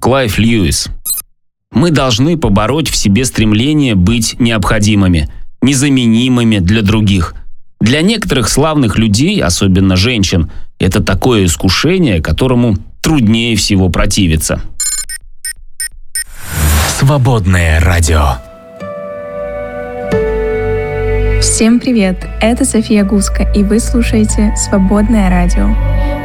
Клайв Льюис. Мы должны побороть в себе стремление быть необходимыми, незаменимыми для других. Для некоторых славных людей, особенно женщин, это такое искушение, которому труднее всего противиться. Свободное радио. Всем привет! Это София Гуска, и вы слушаете «Свободное радио».